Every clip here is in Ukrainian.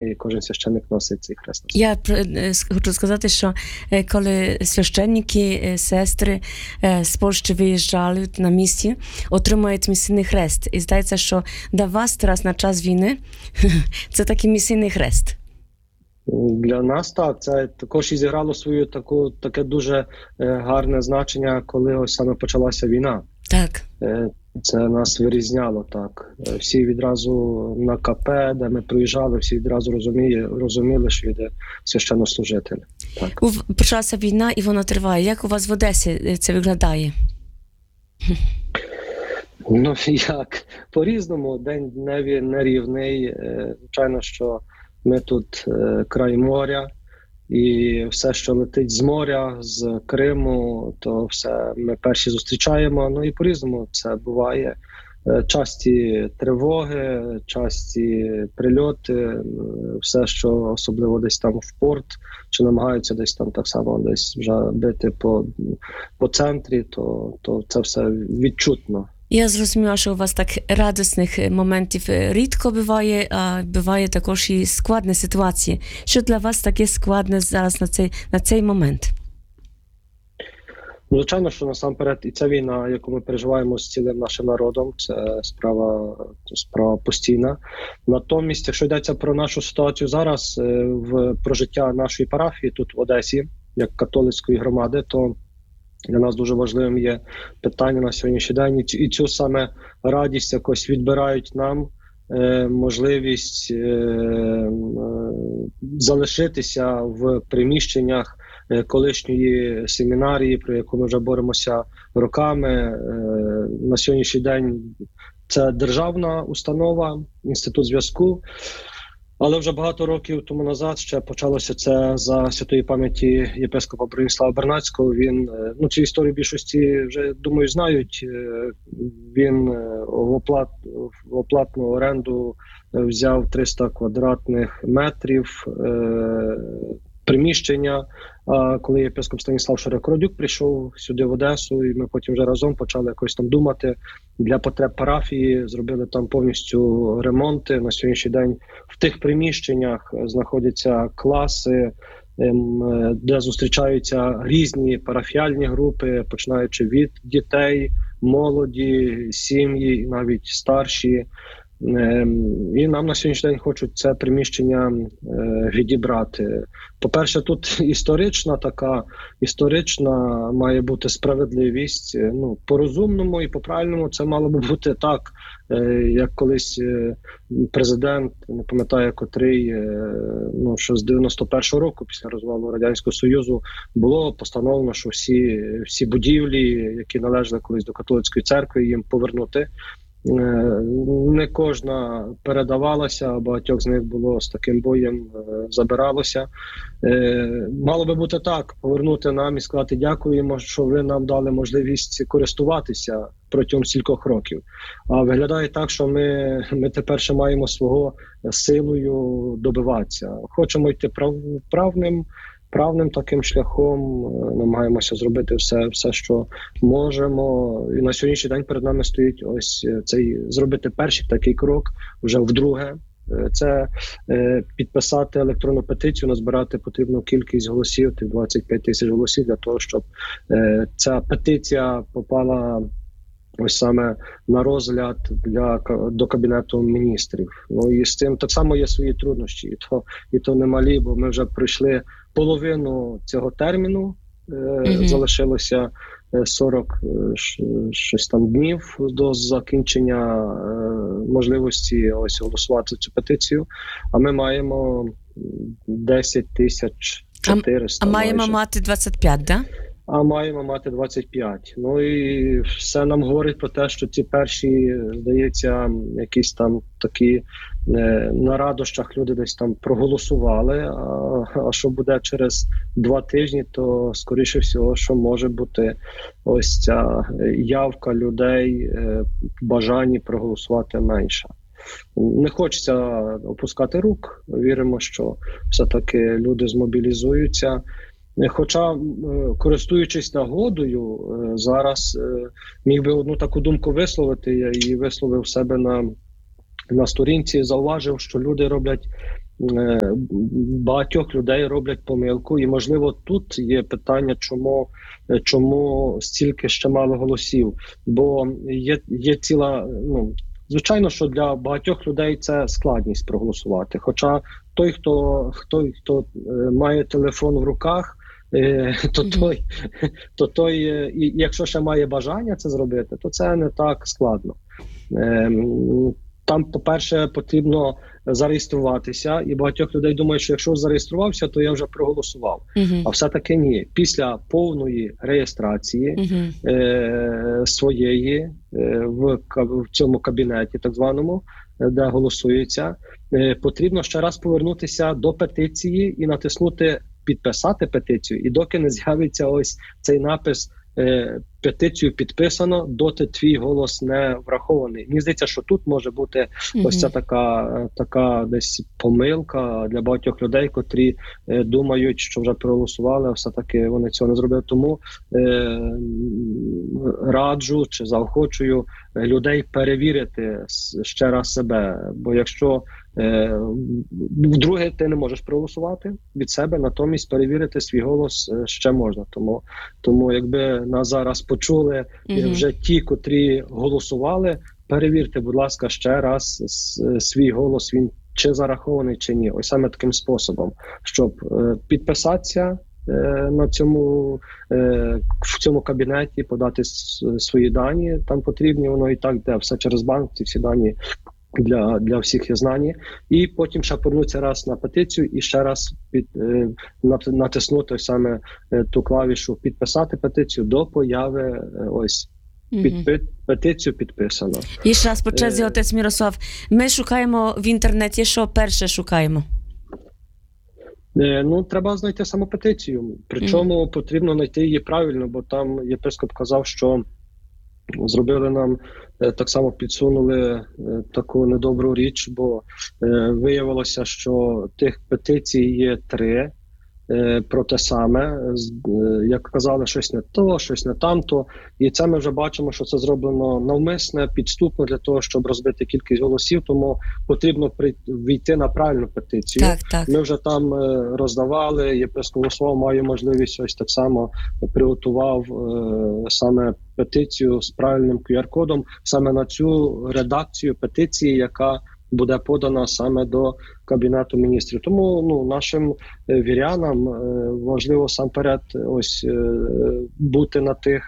і кожен священник носить цей хрест. Я хочу сказати, що коли священники, сестри з Польщі виїжджають на місії, отримують місійний хрест. І здається, що для вас зараз на час війни це такий місійний хрест. Для нас так, це також і зіграло таке дуже гарне значення, коли ось саме почалася війна. Так. Це нас вирізняло, так. Всі відразу на КП, де ми приїжджали, всі відразу розуміли, що йде священнослужитель. Так. Почалася війна і вона триває. Як у вас в Одесі це виглядає? Ну, як? По-різному. День нерівний. Звичайно, що ми тут край моря, і все, що летить з моря, з Криму, то все ми перші зустрічаємо. Ну і по-різному це буває. Часті тривоги, часті прильоти, все, що особливо десь там в порт, чи намагаються десь там так само десь вже бити по центрі, то це все відчутно. Я зрозуміла, що у вас так радісних моментів рідко буває, а буває також і складні ситуації. Що для вас таке складне зараз на цей момент? Звичайно, що насамперед і ця війна, яку ми переживаємо з цілим нашим народом, це справа постійна. Натомість, якщо йдеться про нашу ситуацію зараз, про життя нашої парафії тут в Одесі, як католицької громади, то для нас дуже важливим є питання на сьогоднішній день. І цю саме радість якось відбирають нам, можливість залишитися в приміщеннях колишньої семінарії, про яку ми вже боремося роками. На сьогоднішній день це державна установа, інститут зв'язку. Але вже багато років тому назад ще почалося це за святої пам'яті єпископа Броніслава Бернацького. Він, цю історію більшості вже, думаю, знають. Він в оплатну оренду взяв 300 квадратних метрів приміщення. А коли єпископ Станіслав Широкородюк прийшов сюди в Одесу, і ми потім вже разом почали якось там думати для потреб парафії, зробили там повністю ремонти. На сьогоднішній день в тих приміщеннях знаходяться класи, де зустрічаються різні парафіальні групи, починаючи від дітей, молоді, сім'ї, навіть старші. І нам на сьогоднішній день хочуть це приміщення відібрати. По-перше, тут історична має бути справедливість. По-розумному і по-правильному це мало би бути так, як колись президент, не пам'ятаю котрий, що з 91-го року, після розвалу Радянського Союзу, було постановлено, що всі будівлі, які належали колись до католицької церкви, їм повернути. Не кожна передавалася, багатьох з них було з таким боєм забиралося. Мало би бути так, повернути нам і сказати дякуємо, що ви нам дали можливість користуватися протягом стількох років. А виглядає так, що ми тепер ще маємо свого силою добиватися. Хочемо йти правним таким шляхом, намагаємося зробити все, що можемо. І на сьогоднішній день перед нами стоїть ось цей зробити перший такий крок, вже вдруге. Це підписати електронну петицію, назбирати потрібну кількість голосів, 25 тисяч голосів, для того, щоб ця петиція попала ось саме на розгляд до Кабінету міністрів. І з цим так само є свої труднощі, і то немалі, бо ми вже пройшли половину цього терміну, залишилося 40 щось там днів до закінчення можливості ось голосувати цю петицію, а ми маємо 10 400. А маємо мати 25, да? А маємо мати 25. І все нам говорить про те, що ці перші, здається, якісь там такі на радощах люди десь там проголосували, а що буде через 2 тижні, то скоріше всього, що може бути ось ця явка людей в бажанні проголосувати менша. Не хочеться опускати рук, віримо, що все-таки люди змобілізуються. Хоча, користуючись нагодою, зараз міг би одну таку думку висловити, я її висловив в себе на сторінці, зауважив, що люди роблять багатьох людей роблять помилку, і, можливо, тут є питання, чому стільки ще мало голосів. Бо є ціла, звичайно, що для багатьох людей це складність проголосувати. Хоча той, хто має телефон в руках, то той, і якщо ще має бажання це зробити, то це не так складно. Там, по-перше, потрібно зареєструватися, і багатьох людей думають, що якщо зареєструвався, то я вже проголосував. А все-таки ні. Після повної реєстрації своєї в цьому кабінеті, так званому, де голосується, потрібно ще раз повернутися до петиції і натиснути «Підписати петицію», і доки не з'явиться ось цей напис «Петицію підписано», доти твій голос не врахований. Мені здається, що тут може бути ось ця така десь помилка для багатьох людей, котрі думають, що вже проголосували, а все-таки вони цього не зробили. Тому раджу чи заохочую людей перевірити ще раз себе. Бо якщо вдруге ти не можеш проголосувати від себе, натомість перевірити свій голос ще можна. Тому якби нас зараз почули вже ті, котрі голосували, перевірте, будь ласка, ще раз свій голос, він чи зарахований, чи ні. Ось саме таким способом, щоб підписатися в цьому кабінеті, подати свої дані, там потрібні, воно і так йде, все через банк, ці всі дані для всіх є знані, і потім ще повернутися раз на петицію і ще раз натиснути саме ту клавішу «Підписати петицію» до появи ось петицію підписано. І ще раз по черзі, отець Мирослав, ми шукаємо в інтернеті, що перше шукаємо? Треба знайти саму петицію, причому потрібно знайти її правильно, бо там єпископ казав, що зробили нам, так само підсунули таку недобру річ, бо виявилося, що тих петицій є 3 про те саме. Як казали, щось не то, щось не тамто. І це ми вже бачимо, що це зроблено навмисне, підступно для того, щоб розбити кількість голосів, тому потрібно війти на правильну петицію. Так. Ми вже там роздавали, єпископ Владислав має можливість ось так само приготував саме петицію з правильним QR-кодом, саме на цю редакцію петиції, яка буде подана саме до Кабінету міністрів. Тому нашим вірянам важливо самперед ось бути на тих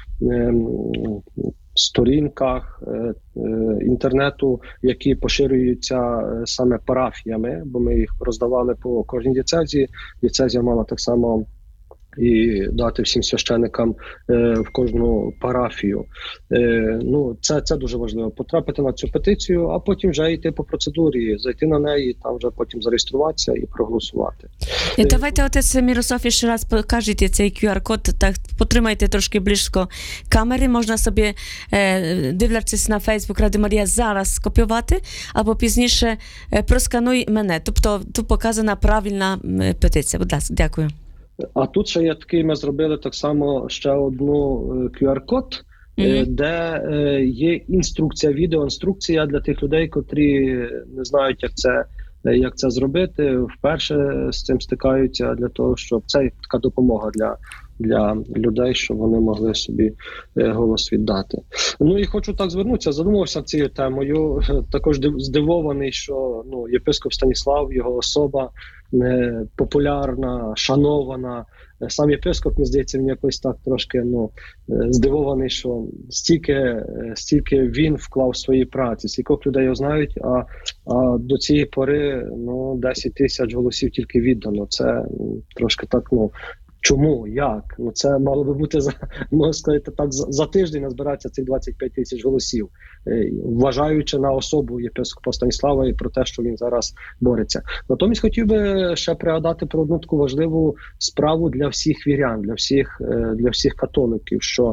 сторінках інтернету, які поширюються саме парафіями, бо ми їх роздавали по кожній дієцезії. Дієцезія мала так само і дати всім священикам в кожну парафію. Це дуже важливо. Потрапити на цю петицію, а потім вже йти по процедурі, зайти на неї, там вже потім зареєструватися і проголосувати. І давайте, отець Мирослав, ще раз покажіть цей QR-код, так потримайте трошки близько камери, можна собі, дивлячись на Facebook Радіо Марія, зараз скопіювати, або пізніше проскануй мене. Тобто тут показана правильна петиція. Будь ласка, дякую. А тут ще є такий, ми зробили так само ще одну QR-код, де є інструкція, відеоінструкція для тих людей, котрі не знають, як це зробити, вперше з цим стикаються, для того, щоб це така допомога для людей, щоб вони могли собі голос віддати. І хочу так звернутися, задумався цією темою, також здивований, що єпископ Станіслав, його особа, популярна, шанована. Сам єпископ, мені здається, він якось так трошки здивований, що стільки він вклав в свої праці, стількох людей його знають, а до цієї пори 10 тисяч голосів тільки віддано. Це трошки так, чому? Як? Це мало би бути, можна сказати так, за тиждень назбиратися цих 25 тисяч голосів, вважаючи на особу єпископа Станіслава і про те, що він зараз бореться. Натомість хотів би ще пригадати про одну таку важливу справу для всіх вірян, для всіх католиків, що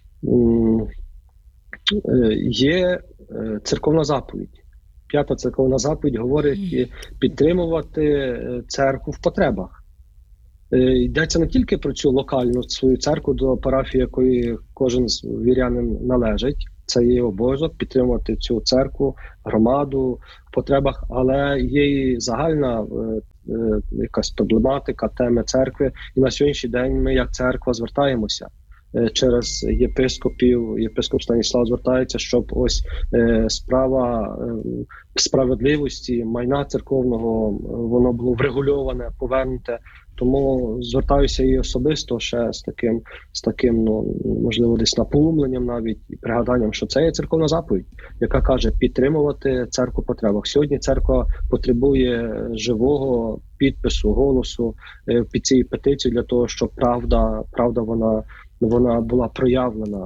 є церковна заповідь. 5-та церковна заповідь говорить підтримувати церкву в потребах. Йдеться не тільки про цю локальну свою церкву, до парафії якої кожен вірянин належить, це є обов'язок підтримувати цю церкву, громаду в потребах, але є і загальна якась проблематика, теми церкви. І на сьогоднішній день ми, як церква, звертаємося через єпископів. Єпископ Станіслав звертається, щоб ось справа справедливості майна церковного, воно було врегульоване, повернуте. Тому звертаюся і особисто ще з таким, ну, можливо, десь наполумленням навіть, і пригаданням, що це є церковна заповідь, яка каже підтримувати церкву в потребах. Сьогодні церква потребує живого підпису, голосу під цією петицією для того, щоб правда вона була проявлена.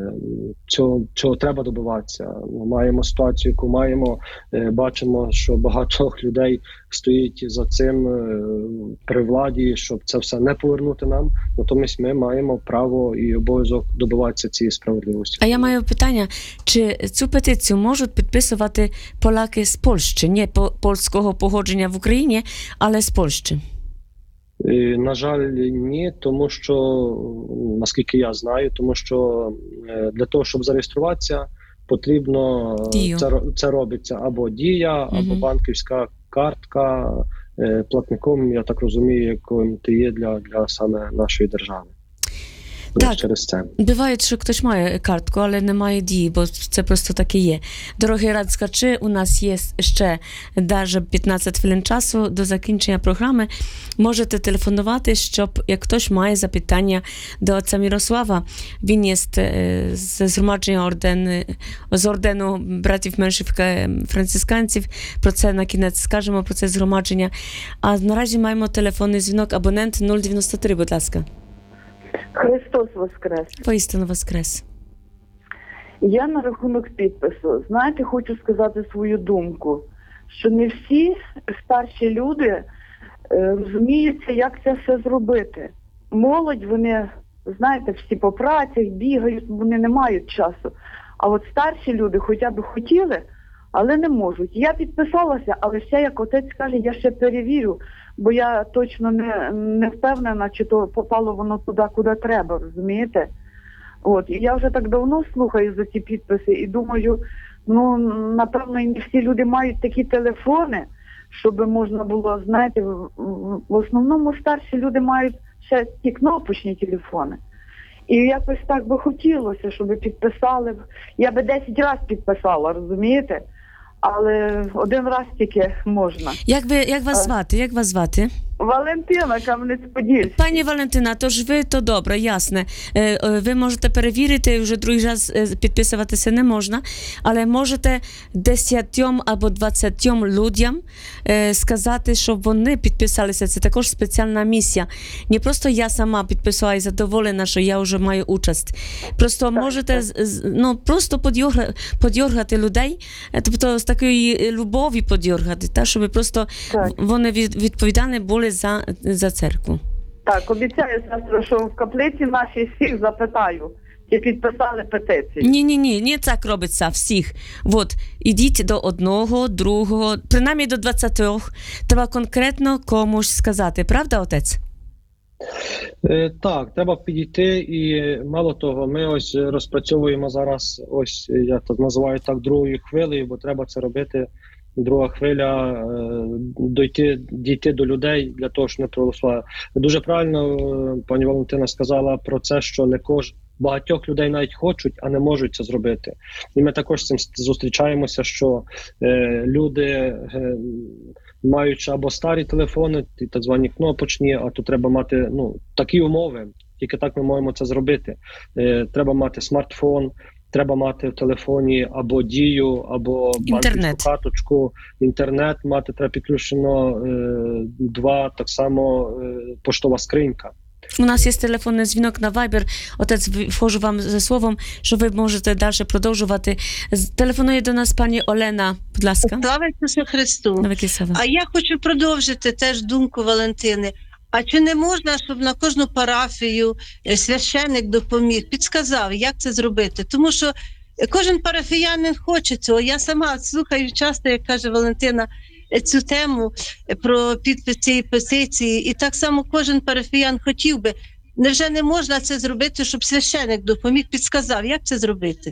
Цього треба добиватися. Ми маємо ситуацію, яку маємо. Бачимо, що багато людей стоїть за цим при владі, щоб це все не повернути нам. Натомість ми маємо право і обов'язок добиватися цієї справедливості. А я маю питання, чи цю петицію можуть підписувати поляки з Польщі, не польського походження в Україні, але з Польщі? На жаль, ні, тому що, наскільки я знаю, тому що для того, щоб зареєструватися, потрібно, це робиться або Дія, або банківська картка платником, я так розумію, яким ти є для саме нашої держави. Так, через це. Буває, що хтось має картку, але не має дії, бо це просто так і є. Дорогі радскачі, у нас є ще навіть 15 хвилин часу до закінчення програми. Можете телефонувати, щоб, як хтось має запитання до отця Мирослава, він є з згромадження з ордену братів менших францисканців, про це на кінець скажемо, про це згромадження. А наразі маємо телефонний дзвінок, абонент 093, будь ласка. Христос Воскрес. Поістину Воскрес. Я на рахунок підпису. Знаєте, хочу сказати свою думку, що не всі старші люди розуміються, як це все зробити. Молодь, вони, знаєте, всі по працях бігають, вони не мають часу. А от старші люди хоча б хотіли, але не можуть. Я підписалася, але ще, як отець каже, я ще перевірю, бо я точно не впевнена, чи то попало воно туди, куди треба, розумієте? От, і я вже так давно слухаю за ці підписи і думаю, ну, напевно, і не всі люди мають такі телефони, щоб можна було, знаєте, в основному старші люди мають ще ті кнопочні телефони. І якось так би хотілося, щоб підписали. Я би 10 разів підписала, розумієте? Але один раз тільки можна. Як вас звати? Як вас звати? Валентина, Кам'янець-Подільський. Пані Валентина, тож ви то добре, ясне. Ви можете перевірити, вже другий раз підписуватися не можна, але можете 10 або 20 людям сказати, щоб вони підписалися. Це також спеціальна місія. Не просто я сама підписала і задоволена, що я вже маю участь. Просто так, можете просто подьоргати людей, тобто з такої любові подьоргати, щоб просто вони відповідальні були за церкву. Так, обіцяю, сестро, що в каплиці нашій всіх запитаю, чи підписали петицію. Ні, так робиться всіх. От, ідіть до одного, другого, принаймні до 20. Треба конкретно комусь сказати. Правда, отець? Так, треба підійти і мало того, ми ось розпрацьовуємо зараз, ось я так називаю так, другою хвилею, бо треба це робити. Друга хвиля дійти до людей для того, щоб не проголосували. Дуже правильно пані Валентина сказала про це, що багатьох людей навіть хочуть, а не можуть це зробити. І ми також з цим зустрічаємося, що люди, маючи або старі телефони, так звані кнопочні, а то треба мати такі умови, тільки так ми можемо це зробити. Треба мати смартфон, треба мати в телефоні або Дію, або банківську карточку, інтернет мати, треба підключено 2, так само поштова скринька. У нас є телефонний дзвінок на Viber. Отець, вхожу вам за словом, що ви можете далі продовжувати. Телефонує до нас пані Олена, будь ласка. Слава Ісусу Христу. А я хочу продовжити теж думку Валентини. А чи не можна, щоб на кожну парафію священник допоміг, підсказав, як це зробити? Тому що кожен парафіянин хоче цього. Я сама слухаю часто, як каже Валентина, цю тему про підпис цієї петиції. І так само кожен парафіян хотів би. Невже не можна це зробити, щоб священник допоміг, підсказав, як це зробити?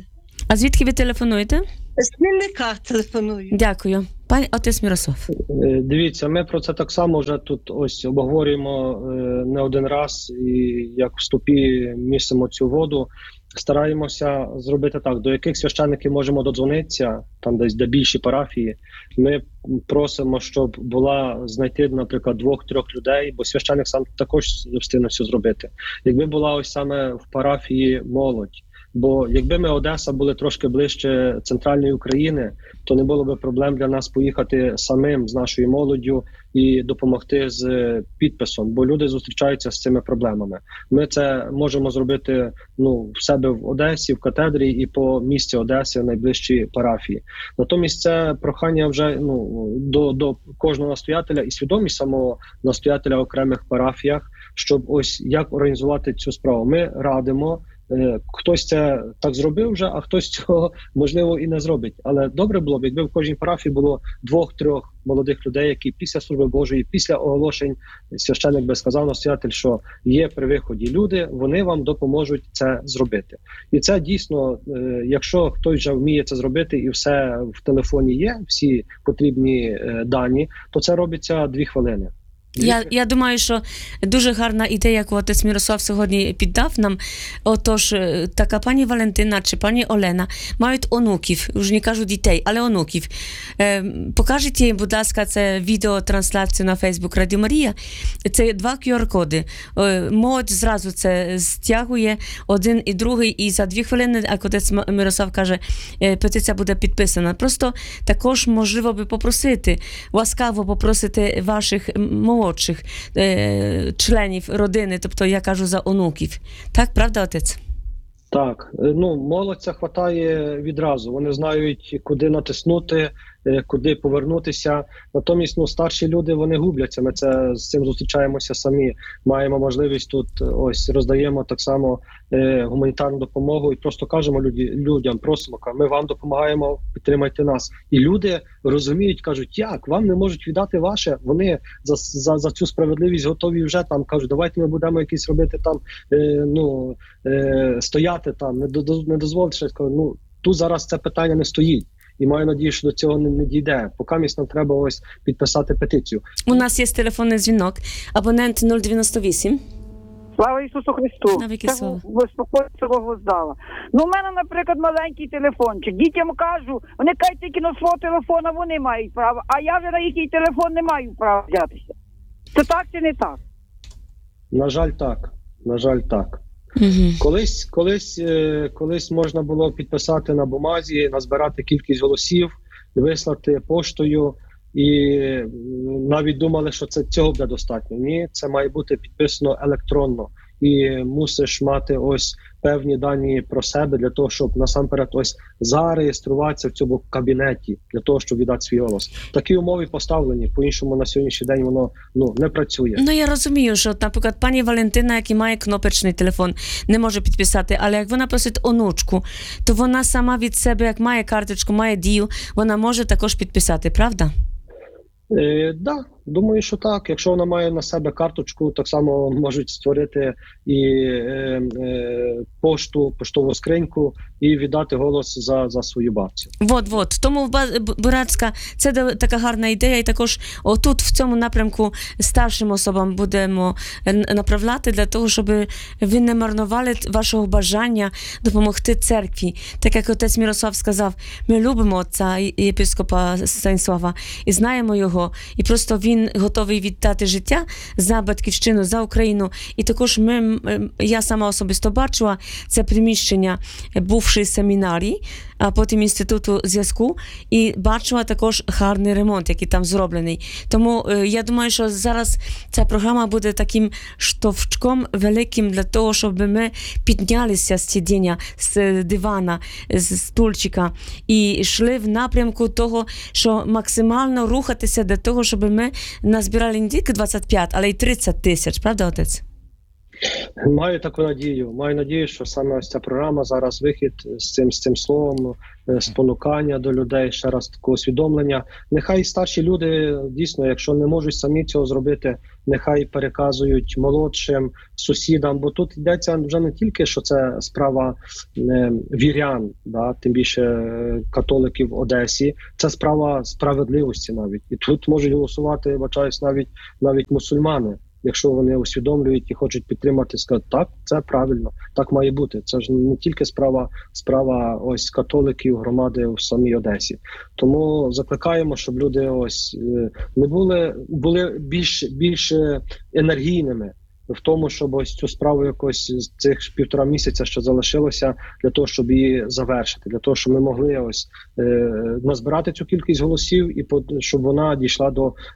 А звідки ви телефонуєте? З Хмельника телефоную. Дякую. Пане отець Мирослав. Дивіться, ми про це так само вже тут ось обговорюємо не один раз, і як в ступі місимо цю воду. Стараємося зробити так, до яких священників можемо додзвонитися, там десь де більші парафії. Ми просимо, щоб знайти, наприклад, 2-3 людей, бо священник сам також не встигне все зробити. Якби була ось саме в парафії молодь, бо якби ми Одеса були трошки ближче центральної України, то не було б проблем для нас поїхати самим з нашою молоддю і допомогти з підписом, бо люди зустрічаються з цими проблемами. Ми це можемо зробити в себе в Одесі, в катедрі і по місті Одеси, в найближчій парафії. Натомість це прохання вже до кожного настоятеля і свідомість самого настоятеля в окремих парафіях, щоб ось як організувати цю справу. Ми радимо. Хтось це так зробив вже, а хтось цього, можливо, і не зробить. Але добре було б, якби в кожній парафії було 2-3 молодих людей, які після служби Божої, після оголошень, священник би сказав, настоятель, що є при виході люди, вони вам допоможуть це зробити. І це дійсно, якщо хтось вже вміє це зробити і все в телефоні є, всі потрібні дані, то це робиться 2 хвилини. Я думаю, що дуже гарна ідея, яку отець Мирослав сьогодні піддав нам. Отож, така пані Валентина чи пані Олена мають онуків, вже не кажу дітей, але онуків. Покажіть, будь ласка, це відеотрансляцію на Facebook Радіо Марія. Це 2 QR-коди. Молодь зразу це стягує, один і другий, і за 2 хвилини, як отець Мирослав каже, петиція буде підписана. Просто також можливо би попросити, ласкаво попросити ваших молодших членів родини, тобто я кажу за онуків. Так, правда, отець? Так, молодь це хватає відразу. Вони знають, куди натиснути, куди повернутися. Натомість, старші люди, вони губляться. Ми з цим зустрічаємося самі. Маємо можливість тут, ось, роздаємо так само гуманітарну допомогу і просто кажемо людям, просимо, ми вам допомагаємо, підтримайте нас. І люди розуміють, кажуть, як, вам не можуть віддати ваше? Вони за цю справедливість готові вже там, кажуть, давайте ми будемо якісь робити там, стояти там, не дозволити, що тут зараз це питання не стоїть. І маю надію, що до цього не дійде. Поки нам треба ось підписати петицію. У нас є телефонний дзвінок. Абонент 098. Слава Ісусу Христу! Навіки Це слава. Воспокойцього Гвоздала. У мене, наприклад, маленький телефончик. Дітям кажу, вони кажуть, тільки на свого телефона вони мають право, а я вже на їхній телефон не маю права взятися. Це так чи не так? На жаль, так. На жаль, так. Угу. Колись можна було підписати на бумазі, назбирати кількість голосів, вислати поштою, і навіть думали, що цього буде достатньо. Ні, це має бути підписано електронно. І мусиш мати ось певні дані про себе для того, щоб насамперед ось зареєструватися в цьому кабінеті, для того, щоб віддати свій голос. Такі умови поставлені, по-іншому на сьогоднішній день воно не працює. Я розумію, що, наприклад, пані Валентина, яка має кнопочний телефон, не може підписати, але як вона просить онучку, то вона сама від себе, як має карточку, має дію, вона може також підписати, правда? Да, думаю, що так. Якщо вона має на себе карточку, так само можуть створити і поштову скриньку і віддати голос за свою бабцю. Вот. Тому, Буратська, це така гарна ідея, і також отут, в цьому напрямку, старшим особам будемо направляти для того, щоб ви не марнували вашого бажання допомогти церкві. Так як отець Мирослав сказав, ми любимо отця єпископа Станіслава і знаємо його, і просто він готовий віддати життя за батьківщину, за Україну. І також я сама особисто бачила це приміщення бувшої семінарії, а потім інституту зв'язку, і бачила також гарний ремонт, який там зроблений. Тому я думаю, що зараз ця програма буде таким штовчком великим для того, щоб ми піднялися з сидіння, з дивана, з стульчика і йшли в напрямку того, що максимально рухатися до того, щоб ми назбирали не тільки 25, але й 30 тисяч. Правда, отець? Маю таку надію. Маю надію, що саме ось ця програма, зараз вихід з цим словом, спонукання до людей, ще раз такого усвідомлення. Нехай старші люди, дійсно, якщо не можуть самі цього зробити, нехай переказують молодшим, сусідам, бо тут йдеться вже не тільки, що це справа вірян, да, тим більше католиків в Одесі, це справа справедливості навіть. І тут можуть голосувати, вибачаюсь, навіть мусульмани. Якщо вони усвідомлюють і хочуть підтримати, сказати, так, це правильно, так має бути. Це ж не тільки справа ось католиків, громади в самій Одесі. Тому закликаємо, щоб люди ось не були більш енергійними в тому, щоб ось цю справу якось з цих 1,5 місяця, що залишилося, для того, щоб її завершити, для того, щоб ми могли назбирати цю кількість голосів і щоб вона дійшла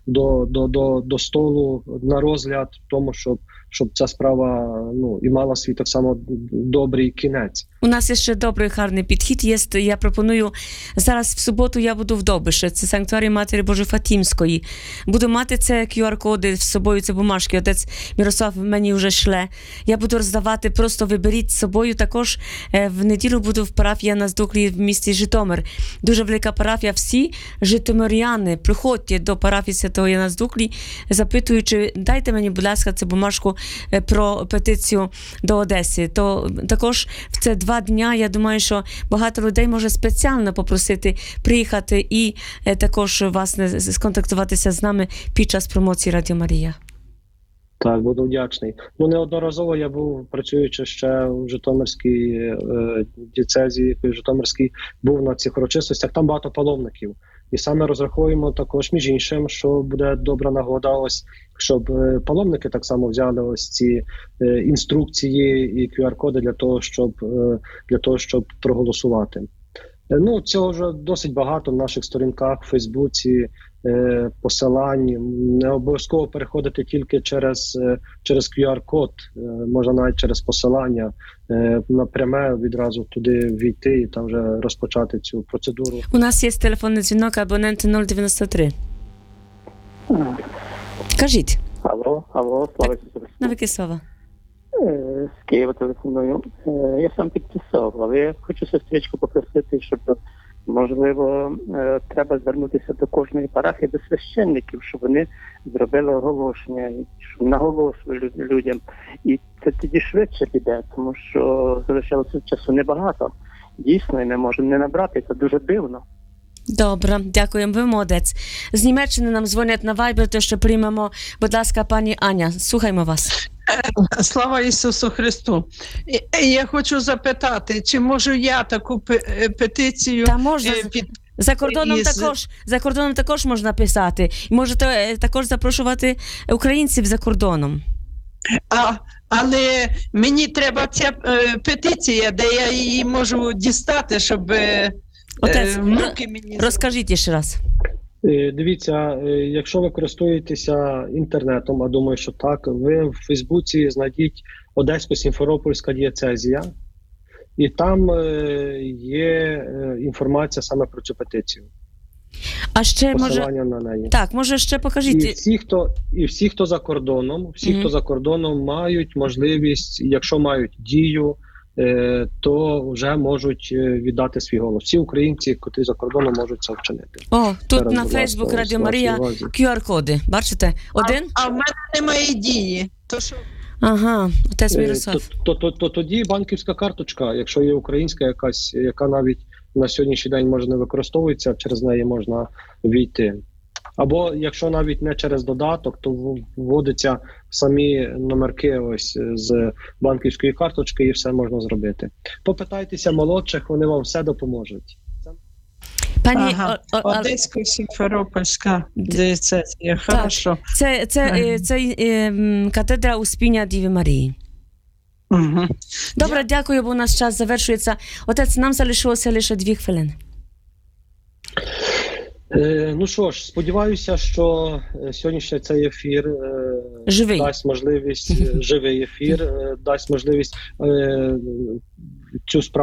до столу на розгляд, тому щоб ця справа і мала свій так само добрий кінець. У нас є ще добрий, гарний підхід. Я пропоную, зараз в суботу я буду в Добише, це санктуарій Матері Божої Фатімської. Буду мати це QR-коди з собою, це бумажки. Отець Мирослав мені вже шле. Я буду роздавати, просто виберіть з собою. Також в неділю буду в парафії Яна Здухлі в місті Житомир. Дуже велика парафія. Всі житомиряни, приходьте до парафії Святого Яна Здухлі, запитуючи, дайте мені, будь ласка, цю бумажку про петицію до Одеси. То також в це 2 дня, я думаю, що багато людей може спеціально попросити приїхати і також вас сконтактуватися з нами під час промоції Радіо Марія. Так, буду вдячний. Неодноразово я був, працюючи ще в Житомирській дієцезії, Житомирській, був на цих урочистостях, там багато паломників. І саме розраховуємо також, між іншим, що буде добра нагода, ось, щоб паломники так само взяли ось ці інструкції і QR-коди для того, щоб проголосувати. Цього вже досить багато в наших сторінках, в Фейсбуці, посилань. Не обов'язково переходити тільки через QR-код, можна навіть через посилання напряме відразу туди війти і там вже розпочати цю процедуру. У нас є телефонний дзвінок, абонент 093. Кажіть. Алло, слава Ісусу Христу. Навіки слава. З Києва телефоную. Я сам підписав, але я хочу сестричку попросити, щоб, можливо, треба звернутися до кожної парафії, до священників, щоб вони зробили оголошення, щоб наголошували людям. І це тоді швидше піде, тому що залишилося часу небагато. Дійсно, і не можемо не набрати, це дуже дивно. Добре, дякуємо, ви молодець. З Німеччини нам дзвонять на Viber, то що приймемо, будь ласка, пані Аня, слухаємо вас. Слава Ісусу Христу. Я хочу запитати, чи можу я таку петицію... Та можна, за кордоном також можна писати. І можете також запрошувати українців за кордоном. Але мені треба ця петиція, де я її можу дістати, щоб... Отець, розкажіть ще раз. Дивіться, якщо ви користуєтеся інтернетом, а думаю, що так, ви в Фейсбуці знайдіть Одесько-Сімферопольська дієцезія, і там є інформація саме про цю петицію. А ще посилання на неї. Так, може ще покажіть. І всі, хто за кордоном, мають можливість, якщо мають дію, то вже можуть віддати свій голос. Всі українці, котрі за кордоном, можуть це вчинити. Тут на Фейсбук Радіо Марія QR-коди. Бачите? Один? А в мене немає дії. То що? Ага, отець Мирослав. То тоді банківська карточка, якщо є українська якась, яка навіть на сьогоднішній день може не використовується, через неї можна війти. Або якщо навіть не через додаток, то вводиться самі номерки ось з банківської карточки і все можна зробити. Попитайтеся молодших, вони вам все допоможуть. Пані Одесько-Сімферопольська дієцезія. Хорошо. Це катедра Успіння Діви Марії. Угу. Добре, дякую, бо у нас час завершується. Отець, нам залишилося лише 2 хвилини. Ну що ж, сподіваюся, що сьогоднішній цей ефір дасть можливість, живий ефір, дасть можливість цю справу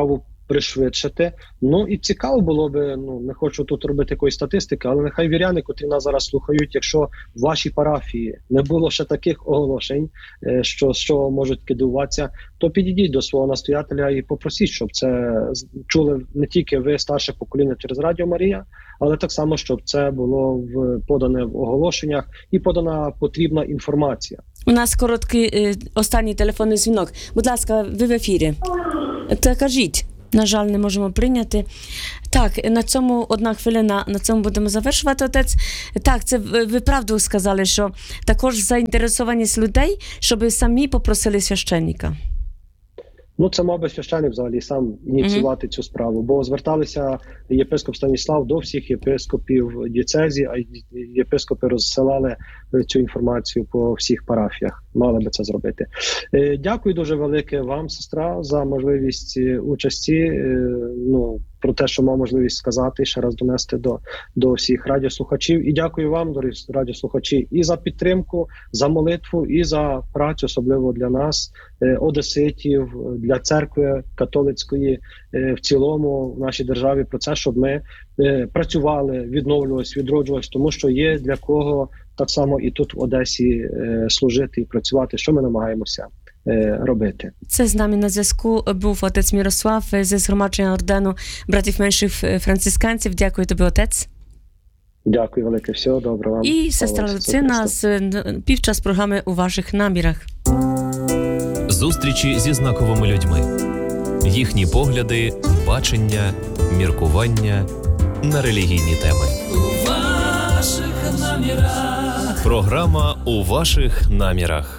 пришвидшити. Ну і цікаво було би, не хочу тут робити якоїсь статистики, але нехай віряни, котрі нас зараз слухають, якщо в вашій парафії не було ще таких оголошень, що можуть кидуватися, то підійдіть до свого настоятеля і попросіть, щоб це чули не тільки ви, старше покоління, через Радіо Марія, але так само, щоб це було подане в оголошеннях і подана потрібна інформація. У нас короткий останній телефонний дзвінок. Будь ласка, ви в ефірі. Та кажіть. На жаль, не можемо прийняти. Так, на цьому одна хвилина, на цьому будемо завершувати, отець. Так, це ви правду сказали, що також заінтересованість людей, щоб самі попросили священника. Це мав би священик взагалі сам ініціювати цю справу, бо зверталися єпископ Станіслав до всіх єпископів дієцезі, а єпископи розсилали цю інформацію по всіх парафіях. Мали би це зробити. Дякую дуже велике вам, сестра, за можливість участі, про те, що мав можливість сказати, ще раз донести до всіх радіослухачів. І дякую вам, дорогі радіослухачі, і за підтримку, за молитву, і за працю, особливо для нас, одеситів, для церкви католицької в цілому в нашій державі, про це, щоб ми працювали, відновлювалися, відроджувалися, тому що є для кого так само і тут в Одесі служити і працювати, що ми намагаємося робити. Це з нами на зв'язку був отець Мірослав зі згромадження ордену братів менших францисканців. Дякую тобі, отець. Дякую велике, всього доброго вам. І сестра Люцина з півчас програми «У ваших намірах». Зустрічі зі знаковими людьми. Їхні погляди, бачення, міркування на релігійні теми. У ваших намірах. Програма «У ваших намірах».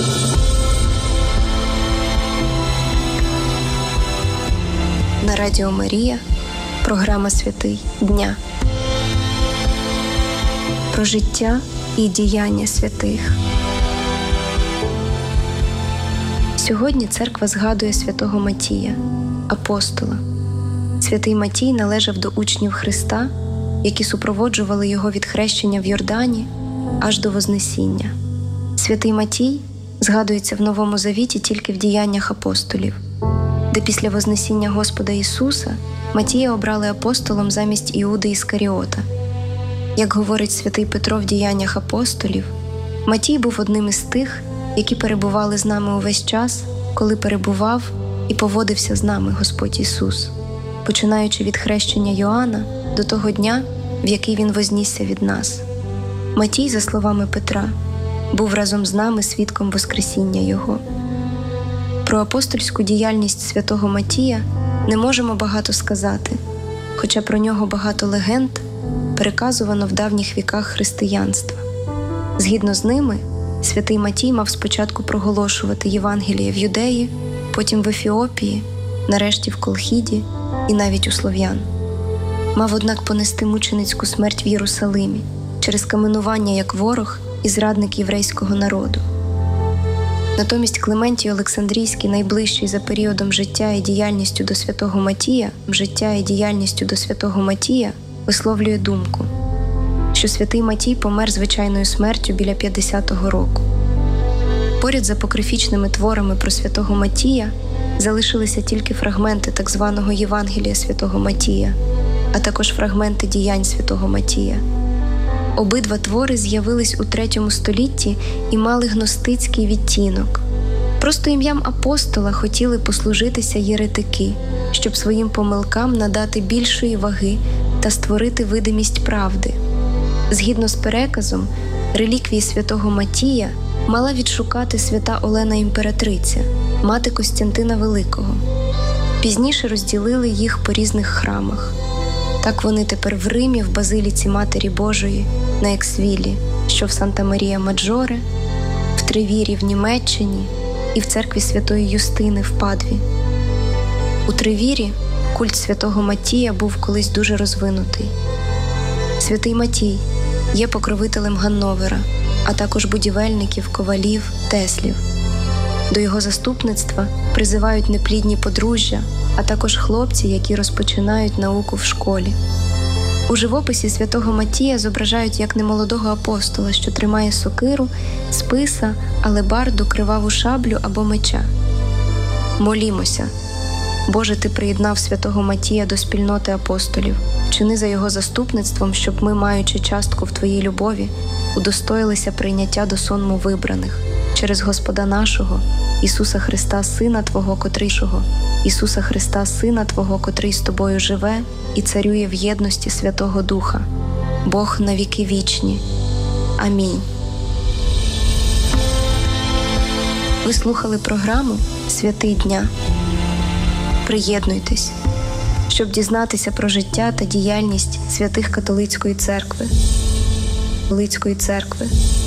На Радіо Марія програма «Святий дня». Про життя і діяння святих. Сьогодні церква згадує святого Матія, апостола. Святий Матій належав до учнів Христа, які супроводжували його від хрещення в Йордані аж до Вознесіння. Святий Матій згадується в Новому Завіті тільки в діяннях апостолів, де після Вознесіння Господа Ісуса Матія обрали апостолом замість Іуди Іскаріота. Як говорить святий Петро в діяннях апостолів, Матій був одним із тих, які перебували з нами увесь час, коли перебував і поводився з нами Господь Ісус, починаючи від хрещення Йоанна до того дня, в який Він вознісся від нас. Матій, за словами Петра, був разом з нами свідком Воскресіння Його. Про апостольську діяльність святого Матія не можемо багато сказати, хоча про нього багато легенд переказувано в давніх віках християнства. Згідно з ними, святий Матій мав спочатку проголошувати Євангеліє в Юдеї, потім в Ефіопії, нарешті в Колхіді і навіть у слов'ян. Мав, однак, понести мученицьку смерть в Єрусалимі через каменування як ворог і зрадник єврейського народу. Натомість Клементій Олександрійський, найближчий за періодом життя і діяльністю до святого Матія, висловлює думку, що святий Матій помер звичайною смертю біля 50-го року. Поряд з апокрифічними творами про святого Матія залишилися тільки фрагменти так званого Євангелія святого Матія, а також фрагменти діянь святого Матія. Обидва твори з'явились у 3 столітті і мали гностицький відтінок. Просто ім'ям апостола хотіли послужитися єретики, щоб своїм помилкам надати більшої ваги та створити видимість правди. Згідно з переказом, реліквії святого Матія мала відшукати свята Олена Імператриця, мати Костянтина Великого. Пізніше розділили їх по різних храмах. Так вони тепер в Римі, в Базиліці Матері Божої, на Ексвілі, що в Санта-Марія-Маджоре, в Тревірі в Німеччині і в церкві Святої Юстини в Падві. У Тревірі культ святого Матія був колись дуже розвинутий. Святий Матій є покровителем Ганновера, а також будівельників, ковалів, теслів. До його заступництва призивають неплідні подружжя, а також хлопці, які розпочинають науку в школі. У живописі святого Матія зображають як немолодого апостола, що тримає сокиру, списа, алебарду, криваву шаблю або меча. Молімося. Боже, Ти приєднав святого Матія до спільноти апостолів. Чини за його заступництвом, щоб ми, маючи частку в Твоїй любові, удостоїлися прийняття до сонму вибраних через Господа нашого, Ісуса Христа, Сина Твого, Ісуса Христа, Сина Твого, котрий з Тобою живе і царює в єдності Святого Духа, Бог на віки вічні. Амінь. Ви слухали програму «Святий дня». Приєднуйтесь, щоб дізнатися про життя та діяльність святих католицької церкви.